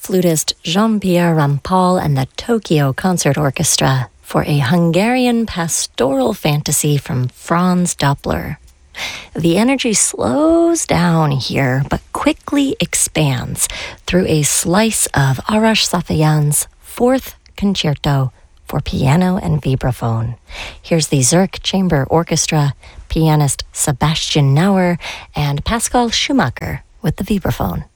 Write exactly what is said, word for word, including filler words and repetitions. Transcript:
flutist Jean-Pierre Rampal and the Tokyo Concert Orchestra for a Hungarian pastoral fantasy from Franz Doppler. The energy slows down here, but quickly expands through a slice of Arash Safayan's Fourth Concerto for piano and vibraphone. Here's the Zurich Chamber Orchestra, pianist Sebastian Nauer, and Pascal Schumacher with the vibraphone.